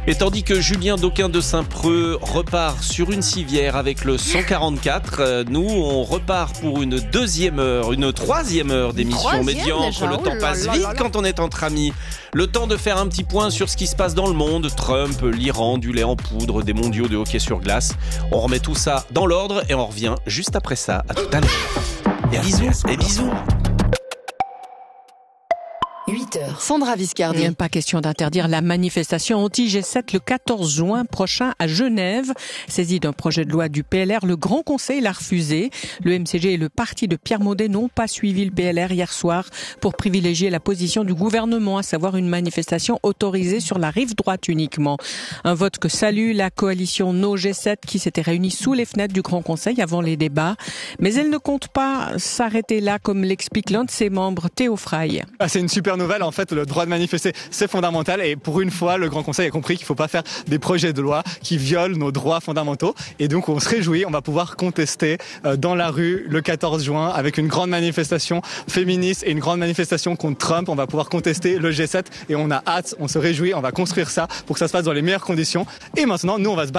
Et tandis que Julien Dauquin de Saint-Preux repart sur une civière avec le 144, nous on repart pour une troisième heure d'émission médiocre. Le temps passe vite quand on est entre amis. Le temps de faire un petit point sur ce qui se passe dans le monde. Trump, l'Iran, du lait en poudre, des mondiaux de hockey sur glace. On remet tout ça dans l'ordre et on revient juste après ça. À tout à l'heure. Et bisous. 8h. Sandra Viscardi. Pas question d'interdire la manifestation anti-G7 le 14 juin prochain à Genève. Saisi d'un projet de loi du PLR, le Grand Conseil l'a refusé. Le MCG et le parti de Pierre Maudet n'ont pas suivi le PLR hier soir pour privilégier la position du gouvernement, à savoir une manifestation autorisée sur la rive droite uniquement. Un vote que salue la coalition No G7 qui s'était réunie sous les fenêtres du Grand Conseil avant les débats. Mais elle ne compte pas s'arrêter là, comme l'explique l'un de ses membres, Théo Frey. C'est une super nouvelle. En fait, le droit de manifester, c'est fondamental. Et pour une fois, le Grand Conseil a compris qu'il ne faut pas faire des projets de loi qui violent nos droits fondamentaux. Et donc, on se réjouit. On va pouvoir contester dans la rue le 14 juin avec une grande manifestation féministe et une grande manifestation contre Trump. On va pouvoir contester le G7 et on a hâte, on se réjouit. On va construire ça pour que ça se passe dans les meilleures conditions. Et maintenant, nous, on va se battre